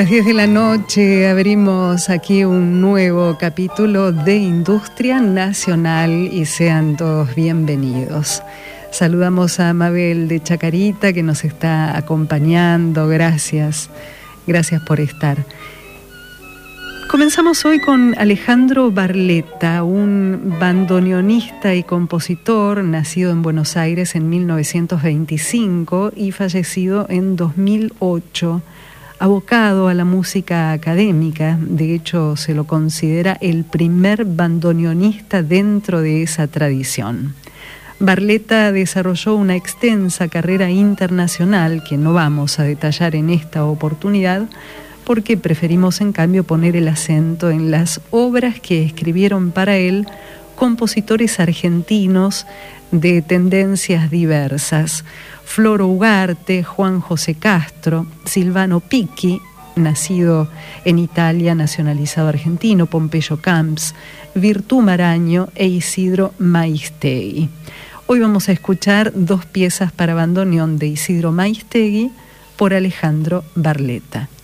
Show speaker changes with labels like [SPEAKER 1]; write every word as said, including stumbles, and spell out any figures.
[SPEAKER 1] A las diez de la noche abrimos aquí un nuevo capítulo de Industria Nacional y sean todos bienvenidos. Saludamos a Mabel de Chacarita que nos está acompañando. Gracias, gracias por estar. Comenzamos hoy con Alejandro Barletta, un bandoneonista y compositor nacido en Buenos Aires en mil novecientos veinticinco y fallecido en dos mil ocho. Abocado a la música académica, de hecho se lo considera el primer bandoneonista dentro de esa tradición. Barletta desarrolló una extensa carrera internacional que no vamos a detallar en esta oportunidad, porque preferimos en cambio poner el acento en las obras que escribieron para él compositores argentinos de tendencias diversas. Floro Ugarte, Juan José Castro, Silvano Picchi, nacido en Italia, nacionalizado argentino, Pompeyo Camps, Virtú Maraño e Isidro Maistegui. Hoy vamos a escuchar dos piezas para bandoneón de Isidro Maistegui por Alejandro Barletta.